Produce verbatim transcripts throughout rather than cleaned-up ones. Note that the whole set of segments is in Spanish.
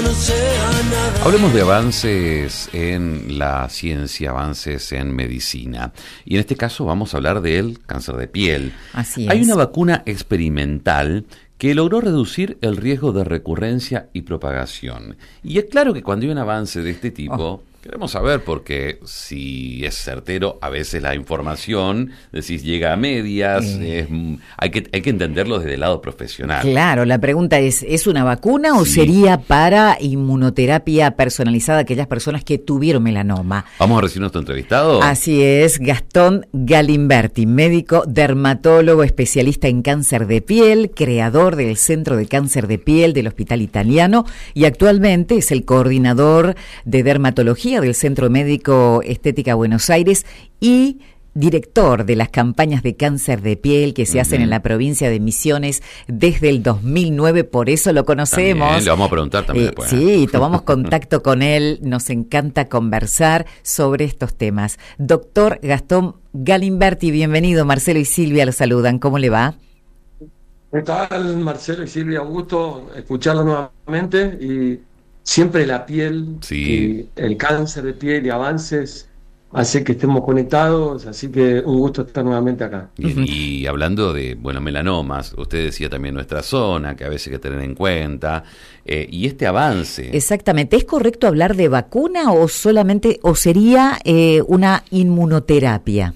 Hablemos de avances en la ciencia, avances en medicina. Y en este caso vamos a hablar del cáncer de piel. Así es. Hay una vacuna experimental que logró reducir el riesgo de recurrencia y propagación. Y es claro que cuando hay un avance de este tipo, oh. queremos saber, porque si es certero, a veces la información, decís, llega a medias, eh. es, hay que hay que entenderlo desde el lado profesional. Claro, la pregunta es, ¿es una vacuna o sí. sería para inmunoterapia personalizada a aquellas personas que tuvieron melanoma? Vamos a recibir nuestro entrevistado. Así es, Gastón Galimberti, médico, dermatólogo, especialista en cáncer de piel, creador del Centro de Cáncer de Piel del Hospital Italiano y actualmente es el coordinador de dermatología del Centro Médico Estética Buenos Aires y director de las campañas de cáncer de piel que se uh-huh. hacen en la provincia de Misiones desde el dos mil nueve, por eso lo conocemos. También, le vamos a preguntar también eh, después. Sí, tomamos contacto con él, nos encanta conversar sobre estos temas. Doctor Gastón Galimberti, bienvenido, Marcelo y Silvia lo saludan, ¿cómo le va? ¿Qué tal, Marcelo y Silvia? Gusto escucharla nuevamente y siempre la piel, sí. y el cáncer de piel y avances hace que estemos conectados, así que un gusto estar nuevamente acá. Y, y hablando de, bueno, melanomas, usted decía también nuestra zona, que a veces hay que tener en cuenta, eh, y este avance. Exactamente, ¿es correcto hablar de vacuna o solamente, o sería eh, una inmunoterapia?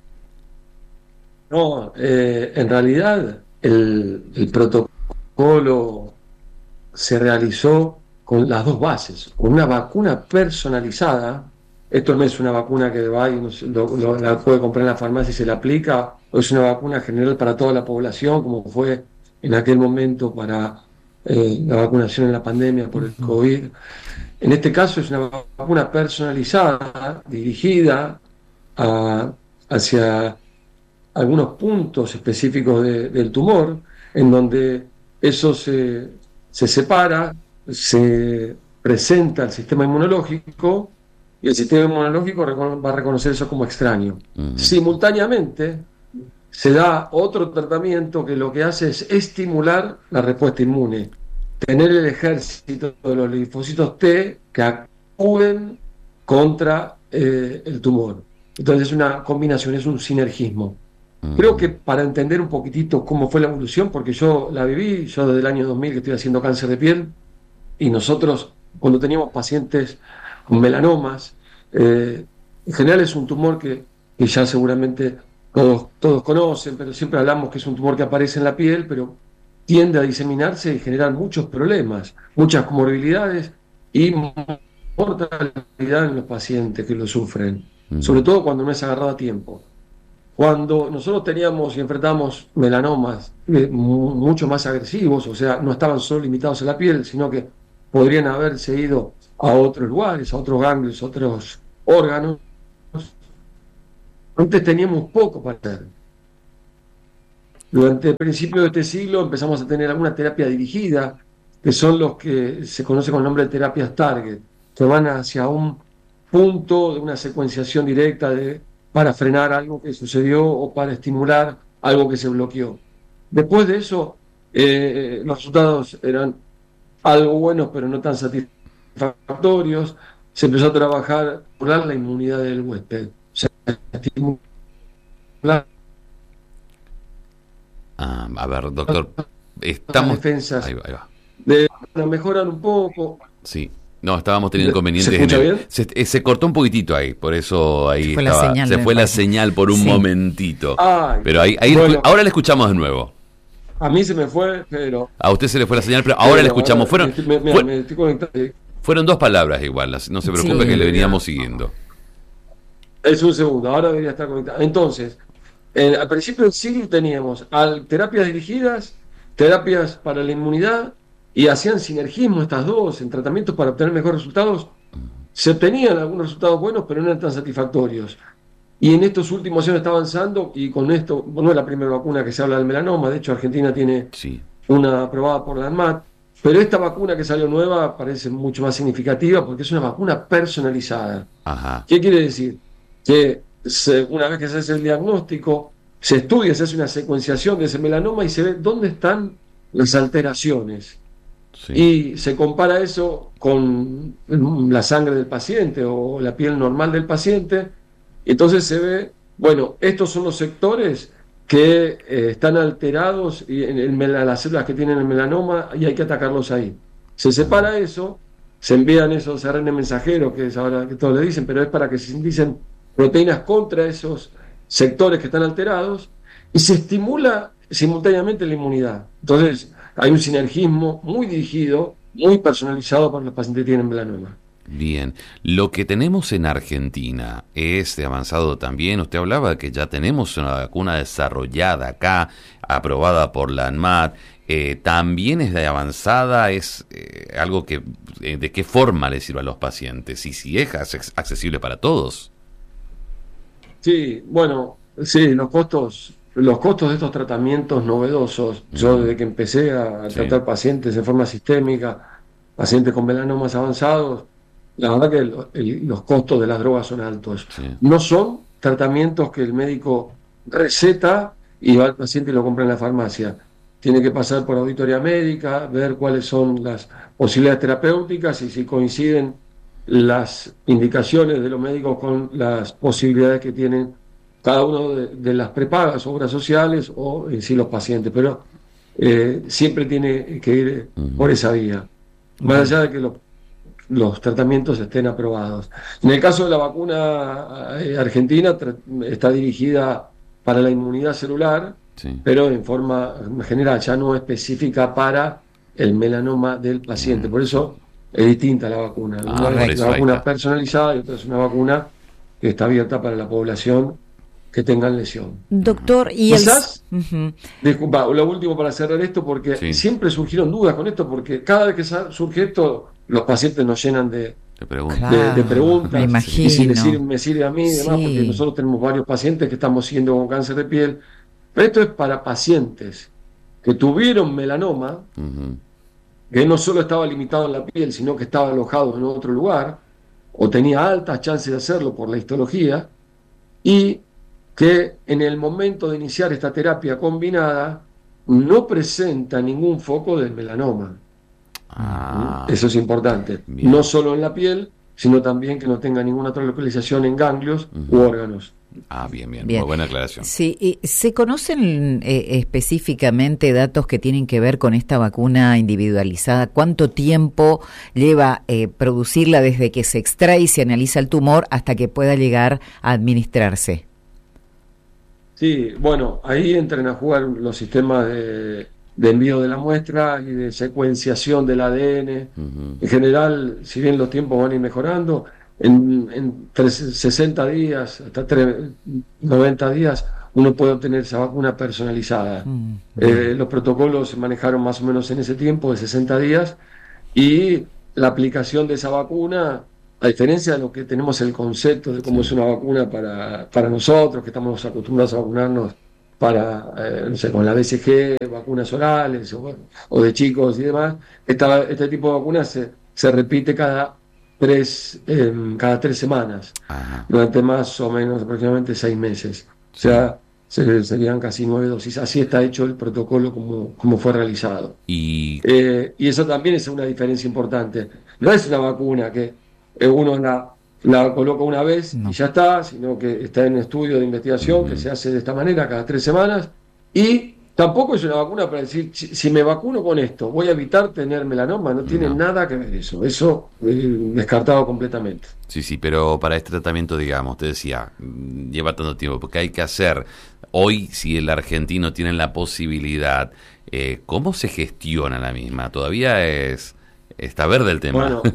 No, eh, en realidad el, el protocolo se realizó con las dos bases, con una vacuna personalizada. Esto no es una vacuna que va y lo, lo, la puede comprar en la farmacia y se la aplica, o es una vacuna general para toda la población, como fue en aquel momento para eh, la vacunación en la pandemia por el COVID. En este caso es una vacuna personalizada, dirigida a, hacia algunos puntos específicos de, del tumor, en donde eso se, se separa, se presenta al sistema inmunológico, y el sistema inmunológico va a reconocer eso como extraño. Uh-huh. Simultáneamente, se da otro tratamiento que lo que hace es estimular la respuesta inmune, tener el ejército de los linfocitos T que actúen contra eh, el tumor. Entonces es una combinación, es un sinergismo. Uh-huh. Creo que para entender un poquitito cómo fue la evolución, porque yo la viví, yo desde el año dos mil que estoy haciendo cáncer de piel, y nosotros cuando teníamos pacientes con melanomas, eh, en general es un tumor que, que ya seguramente todos, todos conocen, pero siempre hablamos que es un tumor que aparece en la piel, pero tiende a diseminarse y generar muchos problemas, muchas comorbilidades y mortalidad en los pacientes que lo sufren, uh-huh. sobre todo cuando no es agarrado a tiempo. Cuando nosotros teníamos y enfrentamos melanomas eh, mucho más agresivos, o sea, no estaban solo limitados a la piel, sino que podrían haberse ido a otros lugares, a otros ganglios, a otros órganos. Antes teníamos poco para hacer. Durante el principio de este siglo empezamos a tener alguna terapia dirigida, que son los que se conoce con el nombre de terapias target, que van hacia un punto de una secuenciación directa de, para frenar algo que sucedió o para estimular algo que se bloqueó. Después de eso, eh, los resultados eran algo buenos, pero no tan satisfactorios. Se empezó a trabajar por la inmunidad del huésped. O sea, estimular. Ah, a ver, doctor, estamos. Las defensas ahí va, ahí va. De mejorar un poco. Sí. No, estábamos teniendo inconvenientes. ¿Se escucha en el, bien? Se, se cortó un poquitito ahí, por eso ahí se fue estaba. La señal, se fue la parece. señal por un sí. momentito. Ay, pero ahí, ahí bueno, ahora le escuchamos de nuevo. A mí se me fue, pero. A usted se le fue la señal, pero ahora le escuchamos. Fueron, me, me, fue, me estoy conectado. fueron dos palabras igual, no se preocupe sí. que le veníamos siguiendo. Es un segundo, ahora debería estar conectado. Entonces, eh, al principio del siglo teníamos al, terapias dirigidas, terapias para la inmunidad, y hacían sinergismo estas dos en tratamientos para obtener mejores resultados. Se obtenían algunos resultados buenos, pero no eran tan satisfactorios. Y en estos últimos años está avanzando, y con esto, no es la primera vacuna que se habla del melanoma, de hecho Argentina tiene sí. una aprobada por la ANMAT, pero esta vacuna que salió nueva parece mucho más significativa porque es una vacuna personalizada. Ajá. ¿Qué quiere decir? Que se, una vez que se hace el diagnóstico, se estudia, se hace una secuenciación de ese melanoma y se ve dónde están las alteraciones. Sí. Y se compara eso con la sangre del paciente o la piel normal del paciente. Entonces se ve, bueno, estos son los sectores que eh, están alterados y en, en mela- las células que tienen el melanoma y hay que atacarlos ahí. Se separa eso, se envían esos R N A mensajeros, que es ahora que todos le dicen, pero es para que se sinteticen proteínas contra esos sectores que están alterados y se estimula simultáneamente la inmunidad. Entonces hay un sinergismo muy dirigido, muy personalizado para los pacientes que tienen melanoma. Bien, lo que tenemos en Argentina es de avanzado también. Usted hablaba de que ya tenemos una vacuna desarrollada acá, aprobada por la ANMAT. Eh, también es de avanzada, es eh, algo que, eh, ¿de qué forma le sirve a los pacientes? Y si es ac- accesible para todos. Sí, bueno, sí, los costos, los costos de estos tratamientos novedosos, yo desde que empecé a, a Sí. tratar pacientes de forma sistémica, pacientes con melanomas avanzados, la verdad que el- el- los costos de las drogas son altos. Sí. No son tratamientos que el médico receta y va al paciente y lo compra en la farmacia. Tiene que pasar por auditoría médica, ver cuáles son las posibilidades terapéuticas y si coinciden las indicaciones de los médicos con las posibilidades que tienen cada uno de, de las prepagas, obras sociales o en sí los pacientes. Pero eh, siempre tiene que ir Ujú. por esa vía, más allá de que los los tratamientos estén aprobados. En el caso de la vacuna eh, argentina, tra- está dirigida para la inmunidad celular, Sí. pero en forma general, ya no específica para el melanoma del paciente. Mm. Por eso es distinta la vacuna. Ah, Una por es eso una ahí vacuna está. personalizada y otra es una vacuna que está abierta para la población que tengan lesión. Doctor, y el... Quizás, Ujú. disculpa, lo último para cerrar esto, porque Sí. siempre surgieron dudas con esto, porque cada vez que sa- surge esto, los pacientes nos llenan de, Te pregunto. Claro. de, de Ah, preguntas, me y si me imagino. sirve, me sirve a mí y demás, Sí. porque nosotros tenemos varios pacientes que estamos siguiendo con cáncer de piel, pero esto es para pacientes que tuvieron melanoma, Ujú. que no solo estaba limitado en la piel, sino que estaba alojado en otro lugar, o tenía altas chances de hacerlo por la histología, y que en el momento de iniciar esta terapia combinada no presenta ningún foco del melanoma. Ah, Eso es importante. bien. No solo en la piel, sino también que no tenga ninguna otra localización en ganglios Ujú. u órganos. ah, bien, bien, Bien. Muy buena aclaración. Sí, y ¿se conocen eh, específicamente datos que tienen que ver con esta vacuna individualizada? ¿Cuánto tiempo lleva eh, producirla desde que se extrae y se analiza el tumor hasta que pueda llegar a administrarse? Sí, bueno, ahí entran a jugar los sistemas de, de envío de la muestra y de secuenciación del A D N. Ujú. En general, si bien los tiempos van a ir mejorando, en, en tres- sesenta días, hasta tre- noventa días, uno puede obtener esa vacuna personalizada. Mm. Eh, los protocolos se manejaron más o menos en ese tiempo, de sesenta días, y la aplicación de esa vacuna, a diferencia de lo que tenemos el concepto de cómo Sí. es una vacuna para, para nosotros, que estamos acostumbrados a vacunarnos para, eh, no sé, con la B C G, vacunas orales o, o de chicos y demás, esta, este tipo de vacunas se, se repite cada tres, em, cada tres semanas, Ajá. durante más o menos aproximadamente seis meses. O sea, se- serían casi nueve dosis. Así está hecho el protocolo como, como fue realizado. Y Eh, y eso también es una diferencia importante. No es una vacuna que eh, uno la, la coloca una vez No. y ya está, sino que está en estudio de investigación Ujú. que se hace de esta manera cada tres semanas. Y tampoco es una vacuna para decir, si, si me vacuno con esto, voy a evitar tener melanoma. No tiene No. nada que ver eso. Eso eh, descartado completamente. sí, sí, pero para este tratamiento, digamos, te decía, mm, lleva tanto tiempo, porque hay que hacer, hoy si el argentino tiene la posibilidad, eh, ¿cómo se gestiona la misma? Todavía es está verde el tema. Bueno,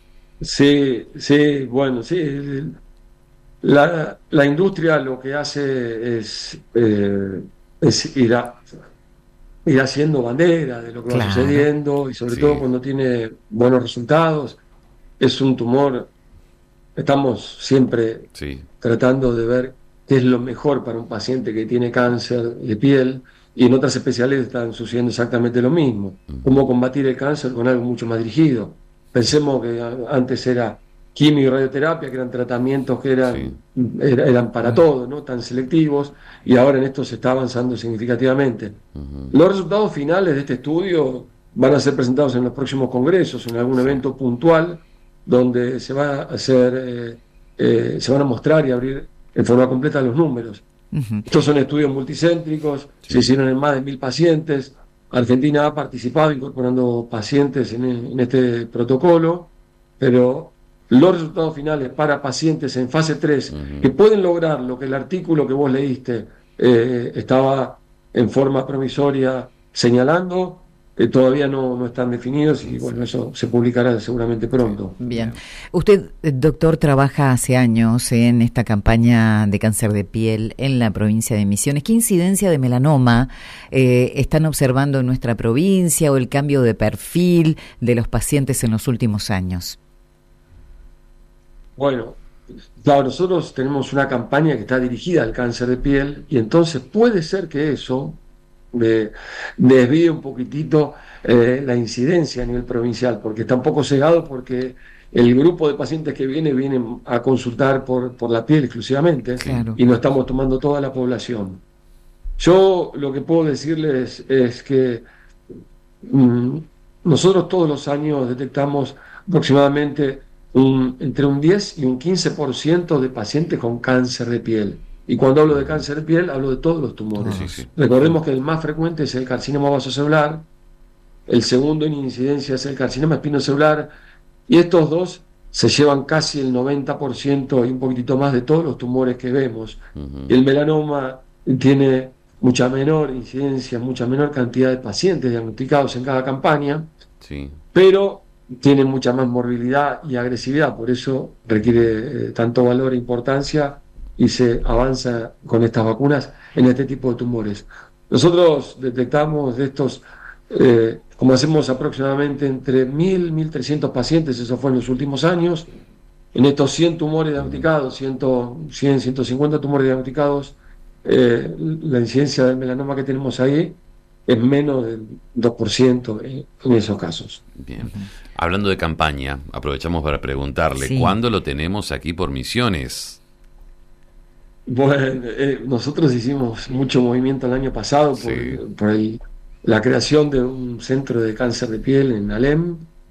sí, sí, bueno, sí. el- La, la industria lo que hace es, eh, es ir, a- ir haciendo bandera de lo que va Claro. sucediendo y sobre Sí. todo cuando tiene buenos resultados. Es un tumor, estamos siempre Sí, tratando de ver qué es lo mejor para un paciente que tiene cáncer de piel y en otras especialidades están sucediendo exactamente lo mismo. Ujú. Cómo combatir el cáncer con algo mucho más dirigido. Pensemos que a- antes era quimio y radioterapia, que eran tratamientos que eran, era- eran para todo, ¿no? Tan selectivos, y ahora en esto se está avanzando significativamente. ujú. Los resultados finales de este estudio van a ser presentados en los próximos congresos, en algún evento puntual, donde se va a hacer, eh, eh, se van a mostrar y abrir en forma completa los números. Uh-huh. Estos son estudios multicéntricos, sí. Se hicieron en más de mil pacientes. Argentina ha participado incorporando pacientes en, en este protocolo, pero los resultados finales para pacientes en fase tres, uh-huh, que pueden lograr lo que el artículo que vos leíste eh, estaba en forma provisoria señalando, eh, todavía no, no están definidos y bueno, eso se publicará seguramente pronto. Bien. Usted, doctor, trabaja hace años en esta campaña de cáncer de piel en la provincia de Misiones. ¿Qué incidencia de melanoma eh, están observando en nuestra provincia o el cambio de perfil de los pacientes en los últimos años? Bueno, claro, nosotros tenemos una campaña que está dirigida al cáncer de piel y entonces puede ser que eso de, desvíe un poquitito eh, la incidencia a nivel provincial, porque está un poco cegado porque el grupo de pacientes que viene vienen a consultar por, por la piel exclusivamente, claro, y no estamos tomando toda la población. Yo lo que puedo decirles es que mmm, nosotros todos los años detectamos aproximadamente un, entre un diez y un quince por ciento de pacientes con cáncer de piel. Y cuando hablo de cáncer de piel, hablo de todos los tumores. Sí, sí. Recordemos que el más frecuente es el carcinoma vasocelular, el segundo en incidencia es el carcinoma espinocelular, y estos dos se llevan casi el noventa por ciento y un poquitito más de todos los tumores que vemos. Uh-huh. Y el melanoma tiene mucha menor incidencia, mucha menor cantidad de pacientes diagnosticados en cada campaña, sí, pero tiene mucha más morbilidad y agresividad, por eso requiere eh, tanto valor e importancia y se avanza con estas vacunas en este tipo de tumores. Nosotros detectamos de estos, eh, como hacemos aproximadamente entre mil, mil trescientos pacientes, eso fue en los últimos años, en estos cien tumores diagnosticados, cien, cien, ciento cincuenta tumores diagnosticados, eh, la incidencia del melanoma que tenemos ahí es menos del dos por ciento en, en esos casos. Bien. Hablando de campaña, aprovechamos para preguntarle, sí, ¿cuándo lo tenemos aquí por Misiones? Bueno, eh, nosotros hicimos mucho movimiento el año pasado por, sí, por el, la creación de un centro de cáncer de piel en Alem,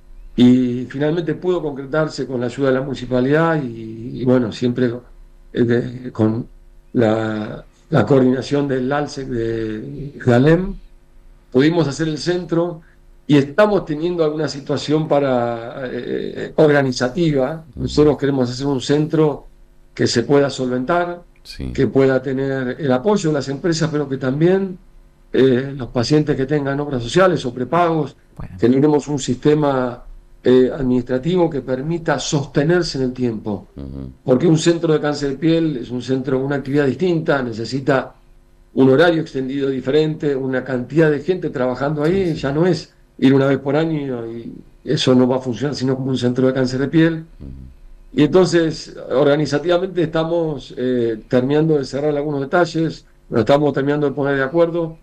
y finalmente pudo concretarse con la ayuda de la municipalidad y, y bueno, siempre eh, de, con la, la coordinación del ALSEC de, de Alem, pudimos hacer el centro y estamos teniendo alguna situación para eh, organizativa. Nosotros queremos hacer un centro que se pueda solventar, sí, que pueda tener el apoyo de las empresas, pero que también eh, los pacientes que tengan obras sociales o prepagos, bueno, tendremos un sistema eh, administrativo que permita sostenerse en el tiempo. Uh-huh. Porque un centro de cáncer de piel es un centro con una actividad distinta, necesita un horario extendido diferente, una cantidad de gente trabajando ahí, ya no es ir una vez por año y eso no va a funcionar sino como un centro de cáncer de piel. Uh-huh. Y entonces, organizativamente estamos eh, terminando de cerrar algunos detalles, nos estamos terminando de poner de acuerdo.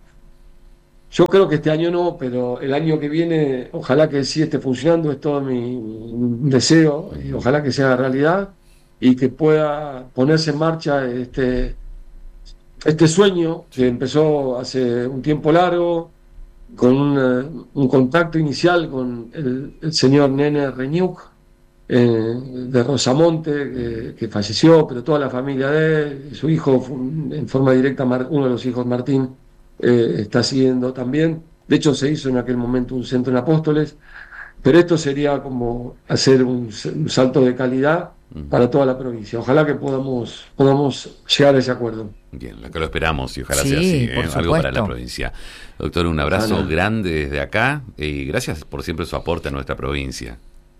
Yo creo que este año no, pero el año que viene, ojalá que sí esté funcionando, es todo mi, mi deseo, y ojalá que sea realidad y que pueda ponerse en marcha este, este sueño que empezó hace un tiempo largo, con una, un contacto inicial con el, el señor Nene Reñuc, Eh, de Rosamonte, eh, que falleció, pero toda la familia de él, su hijo en forma directa, uno de los hijos, Martín, eh, está siguiendo también. De hecho se hizo en aquel momento un centro en Apóstoles, pero esto sería como hacer un, un salto de calidad para toda la provincia. Ojalá que podamos podamos llegar a ese acuerdo. Bien, lo que lo esperamos y ojalá sí, sea así, ¿eh? Algo para la provincia. Doctor, un abrazo Ana. grande desde acá y gracias por siempre su aporte a nuestra provincia.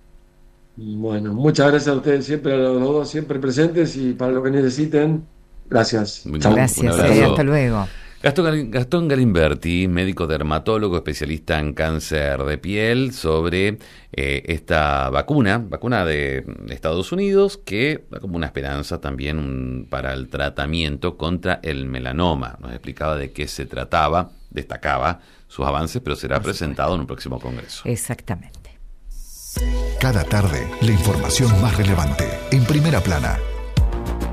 Bueno, muchas gracias a ustedes, siempre a los dos, siempre presentes, y para lo que necesiten, gracias. Chao. Gracias, eh, hasta luego. Gastón, Gastón Galimberti, médico dermatólogo, especialista en cáncer de piel, sobre eh, esta vacuna, vacuna de Estados Unidos, que da como una esperanza también un, para el tratamiento contra el melanoma. Nos explicaba de qué se trataba, destacaba sus avances, pero será Por presentado supuesto. en un próximo congreso. Exactamente. Cada tarde, la información más relevante, en Primera Plana.